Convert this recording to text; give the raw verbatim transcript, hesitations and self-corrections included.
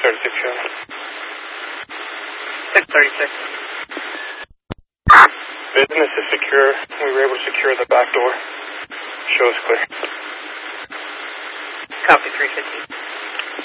thirty-six, show. six thirty-six. Business is secure. We were able to secure the back door. Show is clear. Copy three fifty.